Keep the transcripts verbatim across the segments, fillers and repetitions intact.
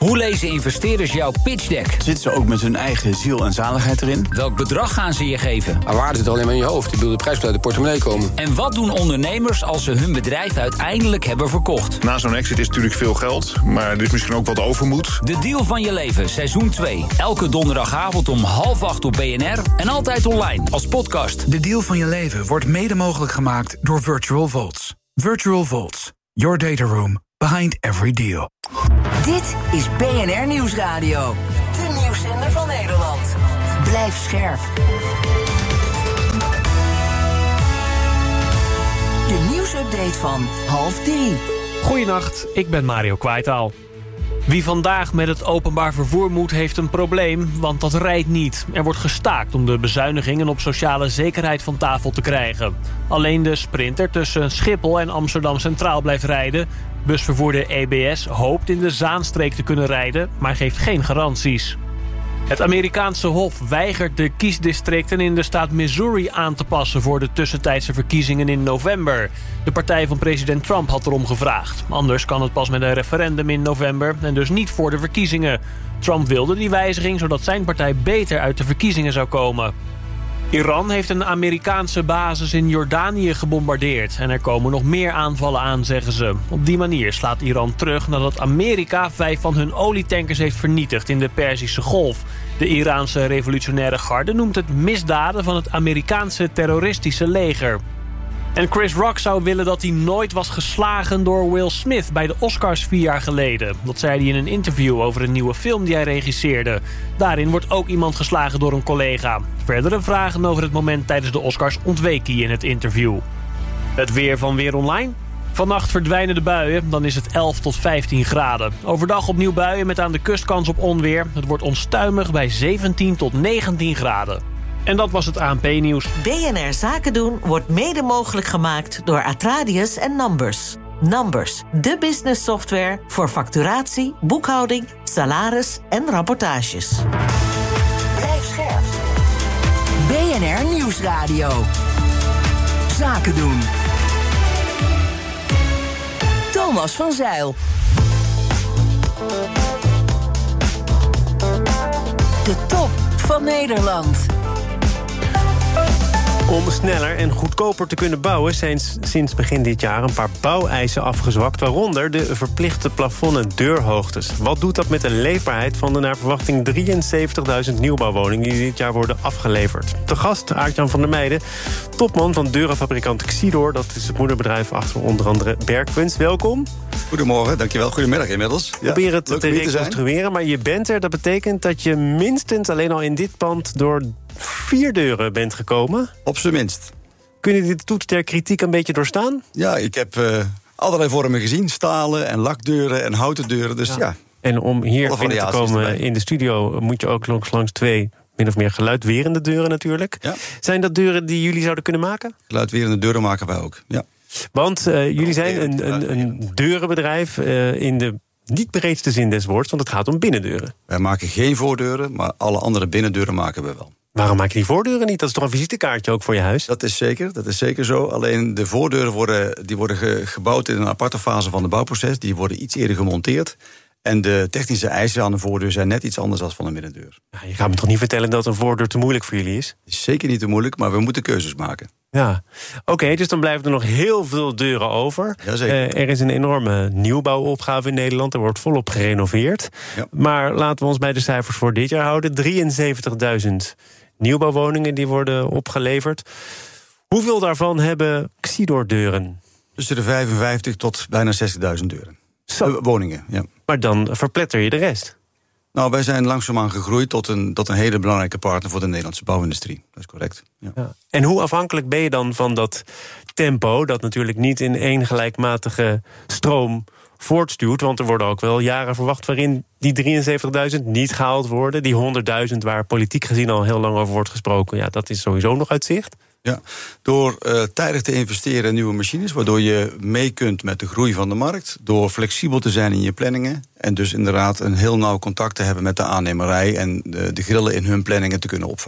Hoe lezen investeerders jouw pitch deck? Zitten ze ook met hun eigen ziel en zaligheid erin? Welk bedrag gaan ze je geven? Maar waarde zit alleen maar in je hoofd. Ik bedoel, de prijs moet uit de portemonnee komen. En wat doen ondernemers als ze hun bedrijf uiteindelijk hebben verkocht? Na zo'n exit is natuurlijk veel geld, maar er is misschien ook wat overmoed. De deal van je leven, seizoen twee. Elke donderdagavond om half acht op B N R en altijd online als podcast. De deal van je leven wordt mede mogelijk gemaakt door Virtual Vaults. Virtual Vaults, your data room behind every deal. Dit is B N R Nieuwsradio. De nieuwszender van Nederland. Blijf scherp. De nieuwsupdate van half drie. Goedenacht, ik ben Mario Kwaitaal. Wie vandaag met het openbaar vervoer moet, heeft een probleem, want dat rijdt niet. Er wordt gestaakt om de bezuinigingen op sociale zekerheid van tafel te krijgen. Alleen de Sprinter tussen Schiphol en Amsterdam Centraal blijft rijden. Busvervoerder E B S hoopt in de Zaanstreek te kunnen rijden, maar geeft geen garanties. Het Amerikaanse Hof weigert de kiesdistricten in de staat Missouri aan te passen voor de tussentijdse verkiezingen in november. De partij van president Trump had erom gevraagd. Anders kan het pas met een referendum in november en dus niet voor de verkiezingen. Trump wilde die wijziging zodat zijn partij beter uit de verkiezingen zou komen. Iran heeft een Amerikaanse basis in Jordanië gebombardeerd. En er komen nog meer aanvallen aan, zeggen ze. Op die manier slaat Iran terug nadat Amerika vijf van hun olietankers heeft vernietigd in de Perzische Golf. De Iraanse revolutionaire garde noemt het misdaden van het Amerikaanse terroristische leger. En Chris Rock zou willen dat hij nooit was geslagen door Will Smith bij de Oscars vier jaar geleden. Dat zei hij in een interview over een nieuwe film die hij regisseerde. Daarin wordt ook iemand geslagen door een collega. Verdere vragen over het moment tijdens de Oscars ontweek hij in het interview. Het weer van Weer Online. Vannacht verdwijnen de buien, dan is het elf tot vijftien graden. Overdag opnieuw buien met aan de kust kans op onweer. Het wordt onstuimig bij zeventien tot negentien graden. En dat was het A N P-nieuws. B N R Zaken doen wordt mede mogelijk gemaakt door Atradius en Numbers. Numbers, de business software voor facturatie, boekhouding, salaris en rapportages. Blijf scherp. B N R Nieuwsradio. Zaken doen. Thomas van Zeil. De top van Nederland. Om sneller en goedkoper te kunnen bouwen zijn sinds begin dit jaar een paar bouweisen afgezwakt, waaronder de verplichte plafond- en deurhoogtes. Wat doet dat met de leefbaarheid van de naar verwachting drieënzeventigduizend nieuwbouwwoningen die dit jaar worden afgeleverd? Te gast Aart-Jan van der Meijden, topman van deurenfabrikant Xidor. Dat is het moederbedrijf achter onder andere Bergkunst. Welkom. Goedemorgen, dankjewel. Goedemiddag inmiddels. Ja, probeer het te reconstrueren, maar je bent er. Dat betekent dat je minstens alleen al in dit pand door vier deuren bent gekomen. Op zijn minst. Kun je dit toets ter kritiek een beetje doorstaan? Ja, ik heb uh, allerlei vormen gezien. Stalen en lakdeuren en houten deuren. Dus ja. ja. En om hier binnen te komen erbij in de studio moet je ook langs, langs twee min of meer geluidwerende deuren natuurlijk. Ja. Zijn dat deuren die jullie zouden kunnen maken? Geluidwerende deuren maken wij ook, ja. Want uh, jullie zijn een, een, een deurenbedrijf uh, in de niet breedste zin des woords, want het gaat om binnendeuren. Wij maken geen voordeuren, maar alle andere binnendeuren maken we wel. Waarom maak je die voordeuren niet? Dat is toch een visitekaartje ook voor je huis? Dat is zeker, dat is zeker zo. Alleen de voordeuren worden, die worden ge, gebouwd in een aparte fase van het bouwproces. Die worden iets eerder gemonteerd. En de technische eisen aan de voordeur zijn net iets anders dan van een binnendeur. Ja, je gaat me toch niet vertellen dat een voordeur te moeilijk voor jullie is? Het is zeker niet te moeilijk, maar we moeten keuzes maken. Ja, oké, okay, dus dan blijven er nog heel veel deuren over. Jazeker. Uh, er is een enorme nieuwbouwopgave in Nederland. Er wordt volop gerenoveerd. Ja. Maar laten we ons bij de cijfers voor dit jaar houden. drieënzeventigduizend nieuwbouwwoningen die worden opgeleverd. Hoeveel daarvan hebben Xidor-deuren? Tussen de vijfenvijftig tot bijna zestigduizend deuren. Zo. Woningen, ja. Maar dan verpletter je de rest. Nou, wij zijn langzaamaan gegroeid tot een, tot een hele belangrijke partner voor de Nederlandse bouwindustrie. Dat is correct. Ja. Ja. En hoe afhankelijk ben je dan van dat tempo, dat natuurlijk niet in één gelijkmatige stroom voortstuwt? Want er worden ook wel jaren verwacht waarin die drieënzeventigduizend niet gehaald worden. Die honderdduizend waar politiek gezien al heel lang over wordt gesproken. Ja, dat is sowieso nog uit zicht. Ja, door uh, tijdig te investeren in nieuwe machines, waardoor je mee kunt met de groei van de markt, door flexibel te zijn in je planningen en dus inderdaad een heel nauw contact te hebben met de aannemerij en de, de grillen in hun planningen te kunnen opvangen.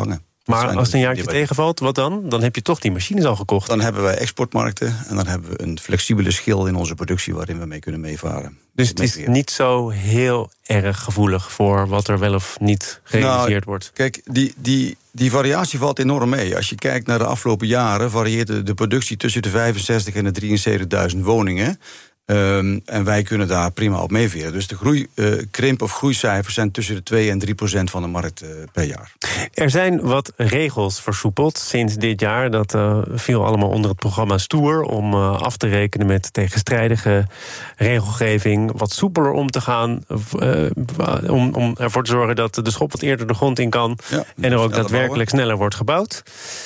Maar als het een jaartje tegenvalt, wat dan? Dan heb je toch die machines al gekocht. Dan hebben wij exportmarkten en dan hebben we een flexibele schil in onze productie waarin we mee kunnen meevaren. Dus het is niet zo heel erg gevoelig voor wat er wel of niet gerealiseerd nou, wordt. Kijk, die, die, die variatie valt enorm mee. Als je kijkt naar de afgelopen jaren, varieert de, de productie tussen de vijfenzestig en de drieënzeventigduizend woningen. Um, en wij kunnen daar prima op meeveren. Dus de groei, uh, krimp- of groeicijfers zijn tussen de twee en drie procent van de markt uh, per jaar. Er zijn wat regels versoepeld sinds dit jaar. Dat uh, viel allemaal onder het programma Stoer om uh, af te rekenen met tegenstrijdige regelgeving. Wat soepeler om te gaan. Uh, om, om ervoor te zorgen dat de schop wat eerder de grond in kan. Ja, en er ook daadwerkelijk bouwen. sneller wordt gebouwd.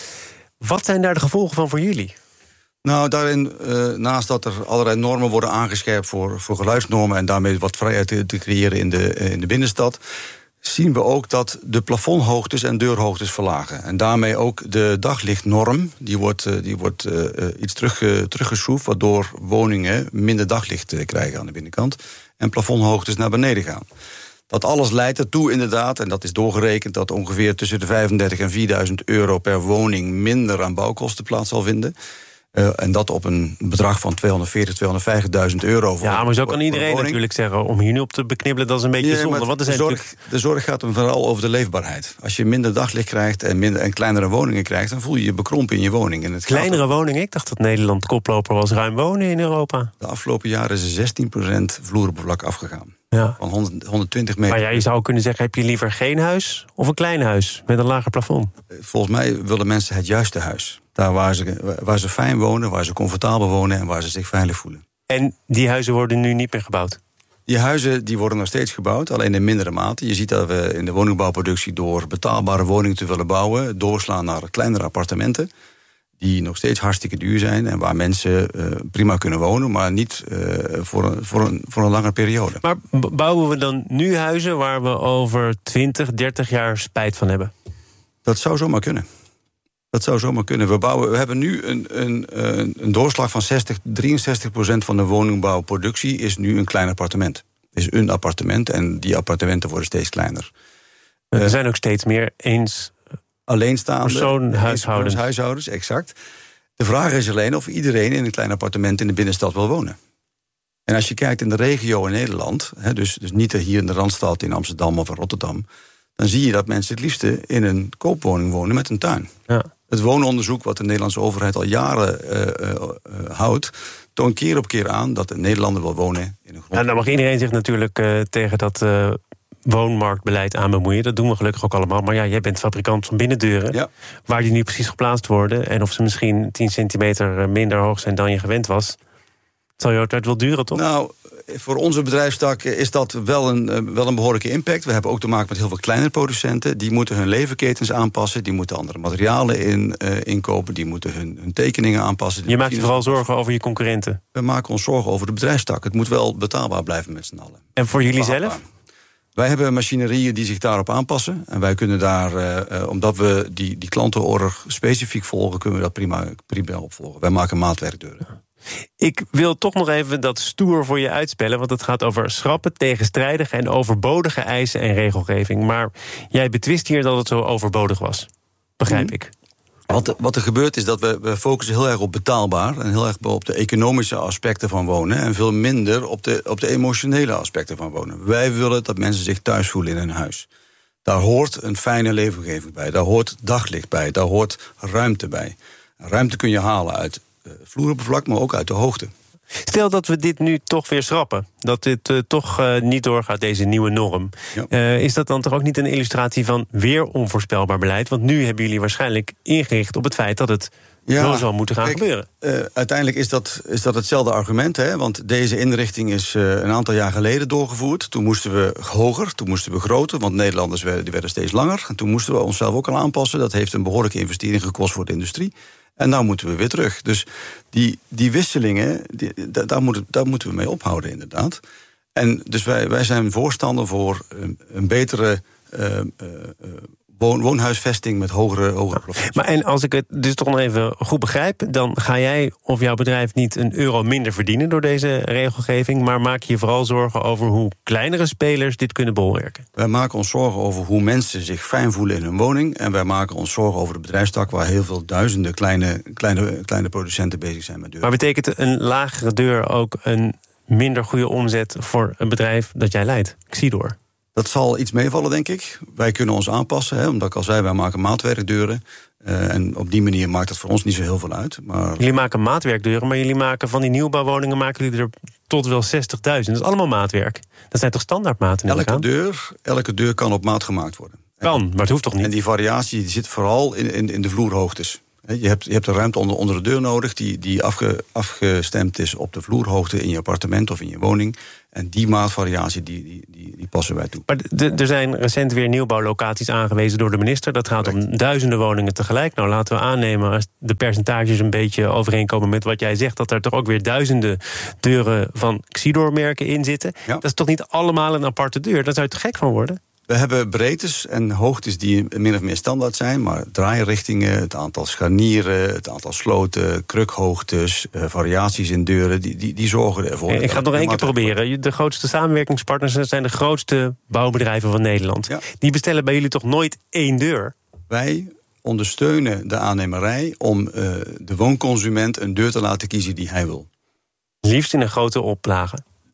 Wat zijn daar de gevolgen van voor jullie? Nou, daarin, uh, naast dat er allerlei normen worden aangescherpt voor, voor geluidsnormen en daarmee wat vrijheid te, te creëren in de, in de binnenstad, zien we ook dat de plafondhoogtes en deurhoogtes verlagen. En daarmee ook de daglichtnorm, die wordt, uh, die wordt uh, iets terug, uh, teruggeschroefd, waardoor woningen minder daglicht uh, krijgen aan de binnenkant en plafondhoogtes naar beneden gaan. Dat alles leidt ertoe inderdaad, en dat is doorgerekend, dat ongeveer tussen de vijfendertig en vierduizend euro per woning minder aan bouwkosten plaats zal vinden. Uh, en dat op een bedrag van tweehonderdveertig, tweehonderdvijftigduizend euro. Voor ja, maar zo kan iedereen natuurlijk zeggen, om hier nu op te beknibbelen, dat is een beetje ja, zonde. Want er zijn de, zorg, natuurlijk... de zorg gaat hem vooral over de leefbaarheid. Als je minder daglicht krijgt en, minder, en kleinere woningen krijgt, dan voel je je bekrompen in je woning. En het kleinere gaat... woningen? Ik dacht dat Nederland koploper was ruim wonen in Europa. De afgelopen jaren is er zestien procent vloeroppervlak afgegaan. Ja. Van honderd, honderdtwintig meter. Maar ja, je zou kunnen zeggen, heb je liever geen huis of een klein huis met een lager plafond? Volgens mij willen mensen het juiste huis. Daar waar ze, waar ze fijn wonen, waar ze comfortabel wonen en waar ze zich veilig voelen. En die huizen worden nu niet meer gebouwd? Die huizen die worden nog steeds gebouwd, alleen in mindere mate. Je ziet dat we in de woningbouwproductie door betaalbare woningen te willen bouwen doorslaan naar kleinere appartementen, die nog steeds hartstikke duur zijn en waar mensen uh, prima kunnen wonen, maar niet uh, voor, een, voor, een, voor een lange periode. Maar bouwen we dan nu huizen waar we over twintig, dertig jaar spijt van hebben? Dat zou zomaar kunnen. Dat zou zomaar kunnen. We, bouwen, we hebben nu een, een, een doorslag van zestig, drieënzestig procent van de woningbouwproductie is nu een klein appartement. Is een appartement en die appartementen worden steeds kleiner. Er uh, zijn ook steeds meer eens alleenstaande persoonhuishoudens. huishoudens, exact. De vraag is alleen of iedereen in een klein appartement in de binnenstad wil wonen. En als je kijkt in de regio in Nederland, hè, dus, dus niet hier in de Randstad in Amsterdam of in Rotterdam, dan zie je dat mensen het liefste in een koopwoning wonen met een tuin. Ja. Het woononderzoek wat de Nederlandse overheid al jaren uh, uh, uh, houdt, toont keer op keer aan dat een Nederlander wil wonen in een grond. Nou, dan mag iedereen zich natuurlijk uh, tegen dat uh, woonmarktbeleid aan bemoeien. Dat doen we gelukkig ook allemaal. Maar ja, jij bent fabrikant van binnendeuren. Ja. Waar die nu precies geplaatst worden en of ze misschien tien centimeter minder hoog zijn dan je gewend was. Het zal je ook tijd wel duren, toch? Nou, voor onze bedrijfstak is dat wel een, wel een behoorlijke impact. We hebben ook te maken met heel veel kleinere producenten. Die moeten hun leverketens aanpassen. Die moeten andere materialen in, uh, inkopen. Die moeten hun, hun tekeningen aanpassen. Je maakt je vooral zorgen over je concurrenten? We maken ons zorgen over de bedrijfstak. Het moet wel betaalbaar blijven met z'n allen. En voor jullie zelf? Wij hebben machinerieën die zich daarop aanpassen. En wij kunnen daar, uh, omdat we die, die klantenorg specifiek volgen, kunnen we dat prima, prima opvolgen. Wij maken maatwerkdeuren. Ik wil toch nog even dat stoer voor je uitspellen, want het gaat over schrappen, tegenstrijdige en overbodige eisen en regelgeving. Maar jij betwist hier dat het zo overbodig was. Begrijp hmm. ik. Wat, wat er gebeurt is dat we, we focussen heel erg op betaalbaar en heel erg op de economische aspecten van wonen en veel minder op de, op de emotionele aspecten van wonen. Wij willen dat mensen zich thuis voelen in hun huis. Daar hoort een fijne leefomgeving bij, daar hoort daglicht bij, daar hoort ruimte bij. Ruimte kun je halen uit vloeroppervlak, maar ook uit de hoogte. Stel dat we dit nu toch weer schrappen. Dat dit uh, toch uh, niet doorgaat, deze nieuwe norm. Ja. Uh, is dat dan toch ook niet een illustratie van weer onvoorspelbaar beleid? Want nu hebben jullie waarschijnlijk ingericht op het feit dat het ja, zo zal moeten gaan kijk, gebeuren. Uh, uiteindelijk is dat, is dat hetzelfde argument. Hè? Want deze inrichting is uh, een aantal jaar geleden doorgevoerd. Toen moesten we hoger, toen moesten we groter. Want Nederlanders werden, die werden steeds langer. En toen moesten we onszelf ook al aanpassen. Dat heeft een behoorlijke investering gekost voor de industrie. En nou moeten we weer terug. Dus die, die wisselingen, die, daar, daar, moeten, daar moeten we mee ophouden inderdaad. En dus wij, wij zijn voorstander voor een, een betere uh, uh, woon, woonhuisvesting met hogere, hogere plafonds. Maar en als ik het dus toch nog even goed begrijp, dan ga jij of jouw bedrijf niet een euro minder verdienen door deze regelgeving, maar maak je je vooral zorgen over hoe kleinere spelers dit kunnen bolwerken? Wij maken ons zorgen over hoe mensen zich fijn voelen in hun woning. En wij maken ons zorgen over de bedrijfstak waar heel veel duizenden kleine, kleine, kleine producenten bezig zijn met deuren. Maar betekent een lagere deur ook een minder goede omzet voor een bedrijf dat jij leidt, Xidor? Dat zal iets meevallen, denk ik. Wij kunnen ons aanpassen, hè, omdat ik al zei, wij maken maatwerkdeuren. Uh, en op die manier maakt dat voor ons niet zo heel veel uit. Maar jullie maken maatwerkdeuren, maar jullie maken van die nieuwbouwwoningen maken jullie er tot wel zestigduizend. Dat is allemaal maatwerk. Dat zijn toch standaardmaten? Elke deur, elke deur kan op maat gemaakt worden. Kan, maar het hoeft toch niet? En die variatie die zit vooral in, in, in de vloerhoogtes. Je hebt, je hebt een ruimte onder, onder de deur nodig die, die afge, afgestemd is op de vloerhoogte in je appartement of in je woning. En die maatvariatie die, die, die, die passen wij toe. Maar de, er zijn recent weer nieuwbouwlocaties aangewezen door de minister. Dat gaat Correct. om duizenden woningen tegelijk. Nou, laten we aannemen, als de percentages een beetje overeenkomen met wat jij zegt, dat er toch ook weer duizenden deuren van Xidor-merken in zitten. Ja. Dat is toch niet allemaal een aparte deur? Daar zou je te gek van worden? We hebben breedtes en hoogtes die min of meer standaard zijn, maar draairichtingen, het aantal scharnieren, het aantal sloten, krukhoogtes, uh, variaties in deuren, die, die, die zorgen ervoor. Ik ga het nog één keer proberen. De grootste samenwerkingspartners zijn de grootste bouwbedrijven van Nederland. Ja. Die bestellen bij jullie toch nooit één deur? Wij ondersteunen de aannemerij om uh, de woonconsument een deur te laten kiezen die hij wil. Liefst in een grote oplage.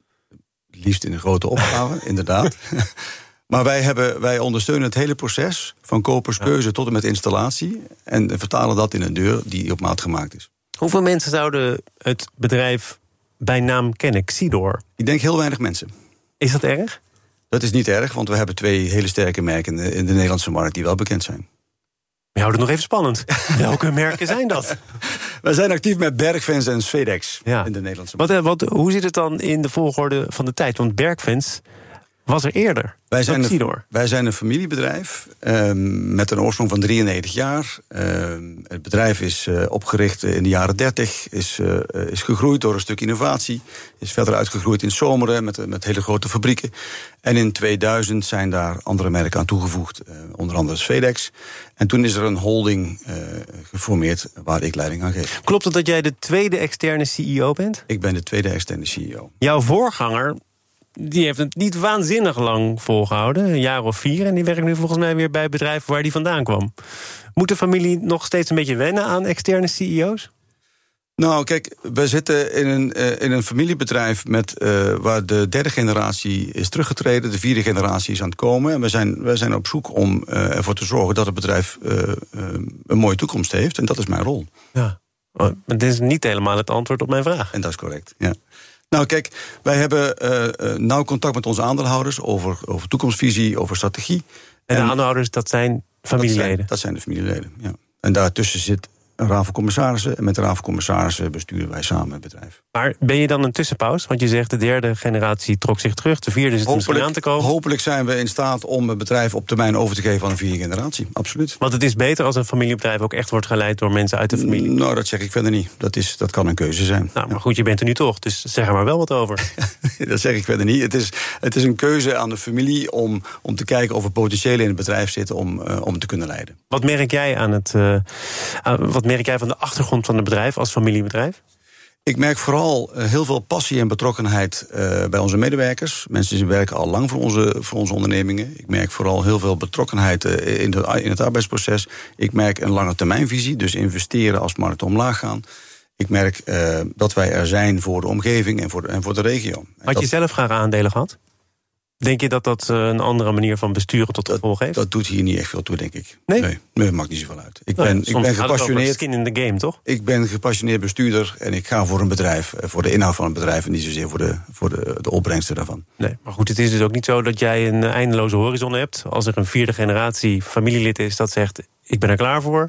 Liefst in een grote oplage, inderdaad. Maar wij, hebben, wij ondersteunen het hele proces, van koperskeuze tot en met installatie, en vertalen dat in een deur die op maat gemaakt is. Hoeveel mensen zouden het bedrijf bij naam kennen, Xidor? Ik denk heel weinig mensen. Is dat erg? Dat is niet erg, want we hebben twee hele sterke merken in de Nederlandse markt die wel bekend zijn. We houden het nog even spannend. Welke merken zijn dat? We zijn actief met Bergfans en Swedex ja. in de Nederlandse markt. Wat, wat, hoe zit het dan in de volgorde van de tijd? Want Bergfans was er eerder. Wij zijn, een, wij zijn een familiebedrijf uh, met een oorsprong van drieënnegentig jaar. Uh, het bedrijf is uh, opgericht in de jaren dertig, is, uh, is gegroeid door een stuk innovatie, is verder uitgegroeid in Zomeren met, met hele grote fabrieken. En in tweeduizend zijn daar andere merken aan toegevoegd, uh, onder andere Swedex. En toen is er een holding uh, geformeerd waar ik leiding aan geef. Klopt het dat jij de tweede externe C E O bent? Ik ben de tweede externe C E O. Jouw voorganger, die heeft het niet waanzinnig lang volgehouden, een jaar of vier. En die werkt nu volgens mij weer bij het bedrijf waar die vandaan kwam. Moet de familie nog steeds een beetje wennen aan externe C E O's? Nou, kijk, we zitten in een, uh, in een familiebedrijf met, uh, waar de derde generatie is teruggetreden. De vierde generatie is aan het komen. En we zijn, we zijn op zoek om uh, ervoor te zorgen dat het bedrijf uh, uh, een mooie toekomst heeft. En dat is mijn rol. Ja, maar dit is niet helemaal het antwoord op mijn vraag. En dat is correct, ja. Nou kijk, wij hebben uh, uh, nauw contact met onze aandeelhouders over, over toekomstvisie, over strategie. En de en aandeelhouders, dat zijn familieleden? Dat zijn, dat zijn de familieleden, ja. En daartussen zit een raad van commissarissen. En met de raad van commissarissen besturen wij samen het bedrijf. Maar ben je dan een tussenpauze? Want je zegt de derde generatie trok zich terug. De vierde zit er misschien aan te komen. Hopelijk zijn we in staat om het bedrijf op termijn over te geven aan een vierde generatie. Absoluut. Want het is beter als een familiebedrijf ook echt wordt geleid door mensen uit de familie. Nou, dat zeg ik verder niet. Dat, is, dat kan een keuze zijn. Nou, maar goed, je bent er nu toch. Dus zeg er maar wel wat over. Dat zeg ik verder niet. Het is, het is een keuze aan de familie om, om te kijken of er potentiële in het bedrijf zitten om, uh, om te kunnen leiden. Wat merk jij aan het, uh, aan, wat merk jij van de achtergrond van het bedrijf als familiebedrijf? Ik merk vooral uh, heel veel passie en betrokkenheid uh, bij onze medewerkers. Mensen die werken al lang voor onze, voor onze ondernemingen. Ik merk vooral heel veel betrokkenheid uh, in, de, in het arbeidsproces. Ik merk een lange termijnvisie, dus investeren als markten omlaag gaan. Ik merk uh, dat wij er zijn voor de omgeving en voor de, en voor de regio. Had dat, je zelf graag aandelen gehad? Denk je dat dat een andere manier van besturen tot gevolg heeft? Dat doet hier niet echt veel toe, denk ik. Nee? Nee, nee maakt niet zoveel uit. Ik nou, ben, ik ben gepassioneerd. Skin in the game, toch? Ik ben gepassioneerd bestuurder en ik ga voor een bedrijf, voor de inhoud van het bedrijf en niet zozeer voor de, voor de, de opbrengsten daarvan. Nee, maar goed, het is dus ook niet zo dat jij een eindeloze horizon hebt. Als er een vierde generatie familielid is dat zegt, ik ben er klaar voor.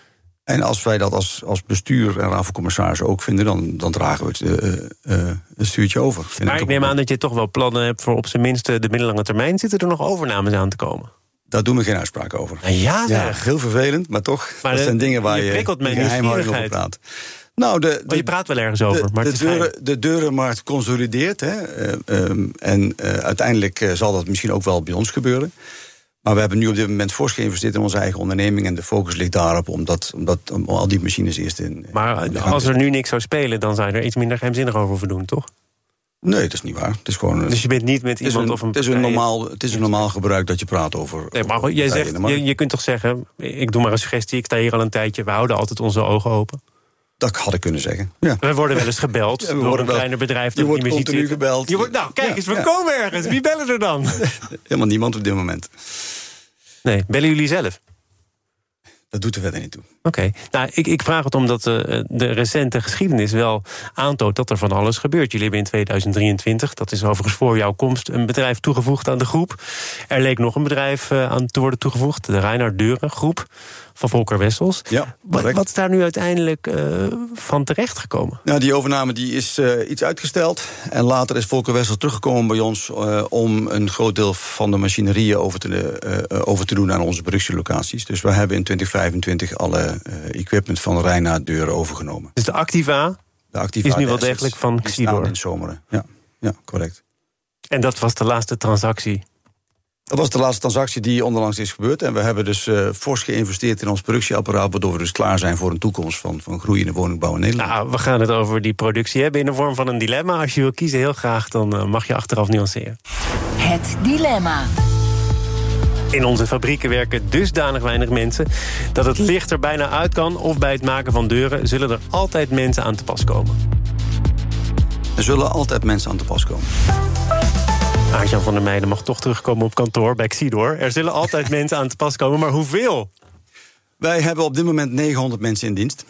En als wij dat als, als bestuur en raad van commissarissen ook vinden, dan, dan dragen we het uh, uh, een stuurtje over. Maar ik neem aan dat je toch wel plannen hebt voor op zijn minst de middellange termijn. Zitten er nog overnames aan te komen? Daar doen we geen uitspraak over. Nou ja, zeg. Ja, heel vervelend, maar toch. Maar dat de, zijn dingen waar je, je geheimhouding over praat. Nou, de, de, je praat wel ergens over, de, maar de, het is deuren, de deurenmarkt consolideert. Hè, uh, um, en uh, uiteindelijk uh, zal dat misschien ook wel bij ons gebeuren. Maar we hebben nu op dit moment fors geïnvesteerd in onze eigen onderneming. En de focus ligt daarop om, dat, om, dat, om al die machines eerst in... Maar als er nu niks zou spelen, dan zou je er iets minder geheimzinnig over hoeven doen, toch? Nee, dat is niet waar. Het is gewoon, dus je bent niet met iemand een, of een het is een normaal, het is een normaal gebruik dat je praat over... Nee, maar over jij zegt, je, je kunt toch zeggen, ik doe maar een suggestie, ik sta hier al een tijdje, we houden altijd onze ogen open. Dat had ik kunnen zeggen. Ja. We worden wel eens gebeld ja, door een wel, kleiner bedrijf dat niet meer ziet zitten. Gebeld. Je wordt, nou, kijk ja, eens, we ja. komen ergens. Wie bellen er dan? Helemaal niemand op dit moment. Nee, bellen jullie zelf? Dat doet er verder niet toe. Oké, okay. nou, ik, ik vraag het omdat uh, de recente geschiedenis wel aantoont dat er van alles gebeurt. Jullie hebben in tweeduizend drieëntwintig, dat is overigens voor jouw komst, een bedrijf toegevoegd aan de groep. Er leek nog een bedrijf uh, aan te worden toegevoegd, de Reinhard Deuren groep van Volker Wessels. Ja, wat, wat is daar nu uiteindelijk uh, van terechtgekomen? Nou, die overname die is uh, iets uitgesteld. En later is Volker Wessels teruggekomen bij ons uh, om een groot deel van de machinerieën over te, uh, over te doen aan onze productielocaties. Dus we hebben in twintig vijfentwintig alle uh, equipment van Reinhard Deuren overgenomen. Dus de Activa, de Activa is nu wel degelijk van Xidor? In Zomeren, ja. Ja, correct. En dat was de laatste transactie? Dat was de laatste transactie die onlangs is gebeurd. En we hebben dus uh, fors geïnvesteerd in ons productieapparaat, waardoor we dus klaar zijn voor een toekomst van, van groeiende woningbouw in Nederland. Nou, we gaan het over die productie hebben in de vorm van een dilemma. Als je wil kiezen, heel graag, dan uh, mag je achteraf nuanceren. Het dilemma. In onze fabrieken werken dusdanig weinig mensen dat het licht er bijna uit kan, of bij het maken van deuren zullen er altijd mensen aan te pas komen. Er zullen altijd mensen aan te pas komen. Aart-Jan van der Meijden mag toch terugkomen op kantoor bij Xidor. Er zullen altijd mensen aan te pas komen, maar hoeveel? Wij hebben op dit moment negenhonderd mensen in dienst.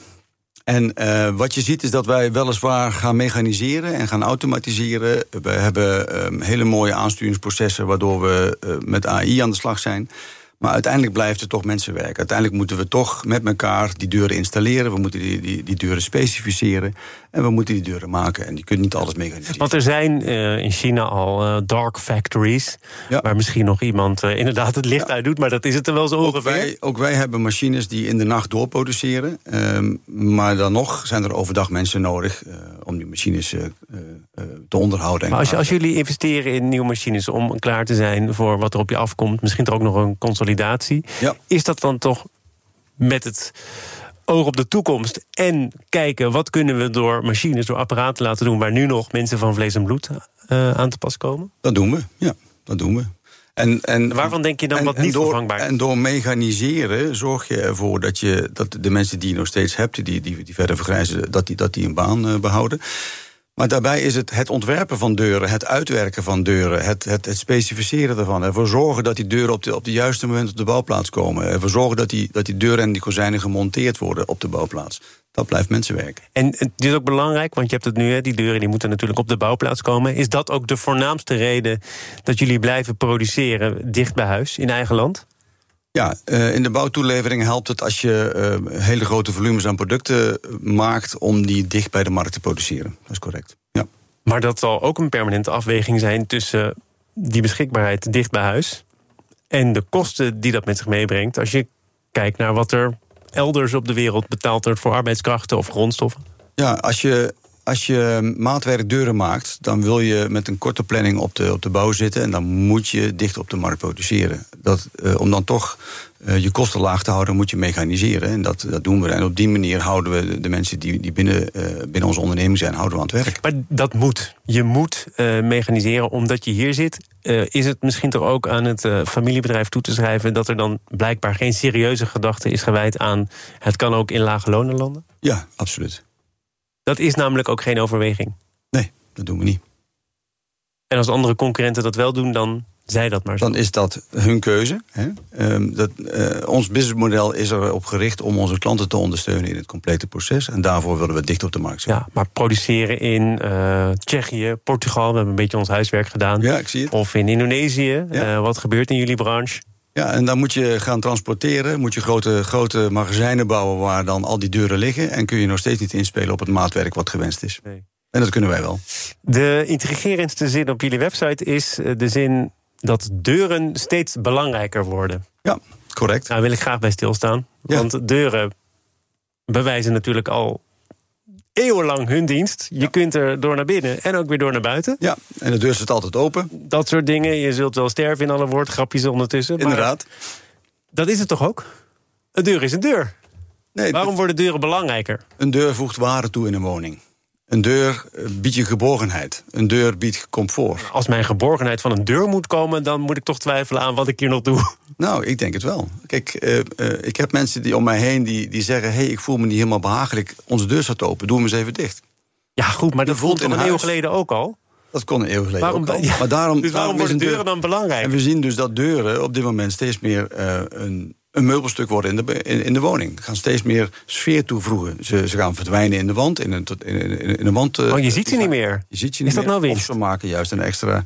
En uh, wat je ziet is dat wij weliswaar gaan mechaniseren en gaan automatiseren. We hebben um, hele mooie aansturingsprocessen waardoor we uh, met A I aan de slag zijn. Maar uiteindelijk blijft er toch mensenwerk. Uiteindelijk moeten we toch met elkaar die deuren installeren. We moeten die, die, die deuren specificeren. En we moeten die deuren maken. En je kunt niet alles mechaniseren. Want er zijn uh, in China al uh, dark factories. Ja. Waar misschien nog iemand uh, inderdaad het licht ja. uit doet. Maar dat is het er wel zo ongeveer. Ook wij, ook wij hebben machines die in de nacht doorproduceren. Um, maar dan nog zijn er overdag mensen nodig uh, om die machines uh, uh, te onderhouden. Maar als, je, als jullie investeren in nieuwe machines om klaar te zijn voor wat er op je afkomt, misschien er ook nog een consolidatie. Ja. Is dat dan toch met het oog op de toekomst en kijken wat kunnen we door machines, door apparaten laten doen waar nu nog mensen van vlees en bloed uh, aan te pas komen? Dat doen we, ja, dat doen we. En, en, Waarvan denk je dan en, wat niet door, vervangbaar is? En door mechaniseren zorg je ervoor dat, je, dat de mensen die je nog steeds hebt, die, die, die verder vergrijzen, dat die, dat die een baan uh, behouden. Maar daarbij is het het ontwerpen van deuren, het uitwerken van deuren, het, het, het specificeren ervan, ervoor zorgen dat die deuren op de, op de juiste moment op de bouwplaats komen, ervoor zorgen dat die, dat die deuren en die kozijnen gemonteerd worden op de bouwplaats. Dat blijft mensenwerk. En het is ook belangrijk, want je hebt het nu, hè, die deuren die moeten natuurlijk op de bouwplaats komen. Is dat ook de voornaamste reden dat jullie blijven produceren dicht bij huis, in eigen land? Ja, uh, in de bouwtoelevering helpt het als je uh, hele grote volumes aan producten maakt om die dicht bij de markt te produceren. Dat is correct, ja. Maar dat zal ook een permanente afweging zijn tussen die beschikbaarheid dicht bij huis en de kosten die dat met zich meebrengt als je kijkt naar wat er elders op de wereld betaald wordt voor arbeidskrachten of grondstoffen. Ja, als je Als je maatwerk deuren maakt, dan wil je met een korte planning op de, op de bouw zitten en dan moet je dicht op de markt produceren. Dat, uh, om dan toch uh, je kosten laag te houden, moet je mechaniseren. En dat, dat doen we. En op die manier houden we de, de mensen die, die binnen, uh, binnen onze onderneming zijn, houden we aan het werk. Maar dat moet. Je moet uh, mechaniseren omdat je hier zit. Uh, is het misschien toch ook aan het uh, familiebedrijf toe te schrijven dat er dan blijkbaar geen serieuze gedachte is gewijd aan het kan ook in lage lonen landen? Ja, absoluut. Dat is namelijk ook geen overweging. Nee, dat doen we niet. En als andere concurrenten dat wel doen, dan zij dat maar zo. Dan is dat hun keuze. Hè? Um, dat, uh, ons businessmodel is erop gericht om onze klanten te ondersteunen in het complete proces. En daarvoor willen we dicht op de markt zijn. Ja, maar produceren in uh, Tsjechië, Portugal, we hebben een beetje ons huiswerk gedaan. Ja, ik zie het. Of in Indonesië. Ja. Uh, wat gebeurt in jullie branche? Ja, en dan moet je gaan transporteren, moet je grote, grote magazijnen bouwen waar dan al die deuren liggen. En kun je nog steeds niet inspelen op het maatwerk wat gewenst is. Nee. En dat kunnen wij wel. De intrigerendste zin op jullie website is de zin dat deuren steeds belangrijker worden. Ja, correct. Daar wil ik graag bij stilstaan. Ja. Want deuren bewijzen natuurlijk al eeuwenlang hun dienst. Je ja. kunt er door naar binnen en ook weer door naar buiten. Ja, en de deur staat altijd open. Dat soort dingen. Je zult wel sterven in alle woordgrapjes ondertussen. Inderdaad. Dat is het toch ook? Een deur is een deur. Nee, Waarom worden deuren belangrijker? Een deur voegt waarde toe in een woning. Een deur biedt je geborgenheid. Een deur biedt comfort. Als mijn geborgenheid van een deur moet komen, dan moet ik toch twijfelen aan wat ik hier nog doe. Nou, ik denk het wel. Kijk, uh, uh, ik heb mensen die om mij heen die, die zeggen... hey, ik voel me niet helemaal behagelijk. Onze deur staat open, doe hem eens even dicht. Ja, goed, maar dat voelt een huis. eeuw geleden ook al. Dat kon een eeuw geleden waarom, ook al. Ja, maar daarom, dus waarom daarom worden deuren deur, dan belangrijk? En we zien dus dat deuren op dit moment steeds meer uh, een... een meubelstuk worden in de, in, in de woning. Ze gaan steeds meer sfeer toevoegen. Ze, ze gaan verdwijnen in de wand. In een, in, in, in een wand uh, oh, je ziet ze niet meer. Je ziet ze niet Is dat meer. nou winst? Of ze maken juist een extra,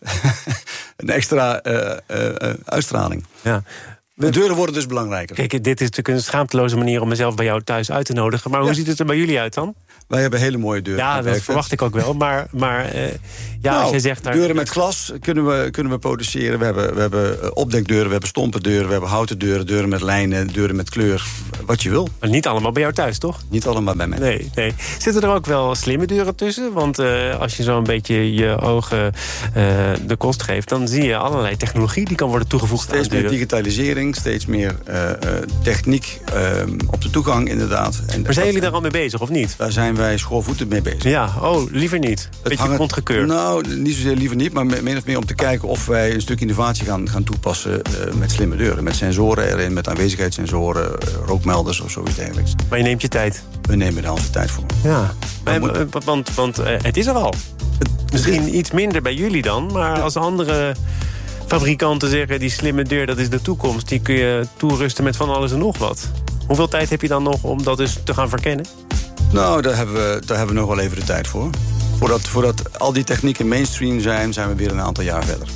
een extra uh, uh, uh, uitstraling. Ja. De deuren worden dus belangrijker. Kijk, dit is natuurlijk een schaamteloze manier om mezelf bij jou thuis uit te nodigen. Maar hoe ja. ziet het er bij jullie uit dan? Wij hebben hele mooie deuren. Ja, dat verwacht ik ook wel. Maar, maar uh, ja, nou, als jij zegt... Daar... deuren met glas kunnen we, kunnen we produceren. We hebben, we hebben opdekdeuren, we hebben stompendeuren... we hebben houten deuren, deuren met lijnen, deuren met kleur. Wat je wil. Maar niet allemaal bij jou thuis, toch? Niet allemaal bij mij. Nee, nee. Zitten er ook wel slimme deuren tussen? Want uh, als je zo een beetje je ogen uh, de kost geeft... dan zie je allerlei technologie die kan worden toegevoegd steeds aan deuren. Steeds meer digitalisering, steeds meer uh, uh, techniek uh, op de toegang inderdaad. En, maar zijn jullie daar al mee bezig, of niet? Daar zijn wij schoolvoetend mee bezig. Ja, oh, liever niet. Beetje grondgekeurd. Nou, niet zozeer liever niet, maar min of meer om te kijken... of wij een stuk innovatie gaan, gaan toepassen uh, met slimme deuren. Met sensoren erin, met aanwezigheidssensoren, uh, rookmelders of zoiets dergelijks. Maar je neemt je tijd? We nemen er onze tijd voor. Ja, maar, moet... want, want uh, het is er al. Het, Misschien is... iets minder bij jullie dan, maar als andere... fabrikanten zeggen, die slimme deur, dat is de toekomst. Die kun je toerusten met van alles en nog wat. Hoeveel tijd heb je dan nog om dat dus te gaan verkennen? Nou, daar hebben we, daar hebben we nog wel even de tijd voor. Voordat, voordat al die technieken mainstream zijn, zijn we weer een aantal jaar verder.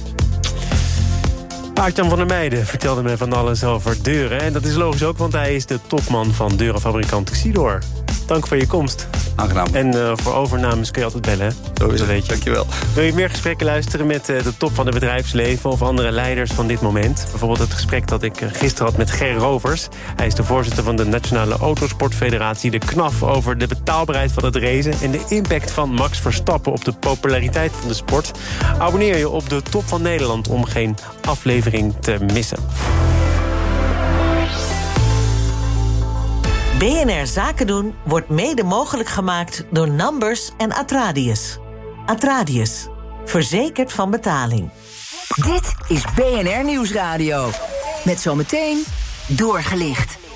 Aart-Jan van der Meijden vertelde me van alles over deuren. En dat is logisch ook, want hij is de topman van deurenfabrikant Xidor. Dank voor je komst. Aangenaam. En uh, voor overnames kun je altijd bellen, hè? Zo is het, weet je. Dankjewel. Wil je meer gesprekken luisteren met uh, de top van het bedrijfsleven... of andere leiders van dit moment? Bijvoorbeeld het gesprek dat ik gisteren had met Ger Rovers. Hij is de voorzitter van de Nationale Autosportfederatie... de K N A F over de betaalbaarheid van het racen... en de impact van Max Verstappen op de populariteit van de sport. Abonneer je op de Top van Nederland om geen aflevering te missen. B N R Zaken doen wordt mede mogelijk gemaakt door Numbers en Atradius. Atradius, verzekerd van betaling. Dit is B N R Nieuwsradio. Met zometeen Doorgelicht.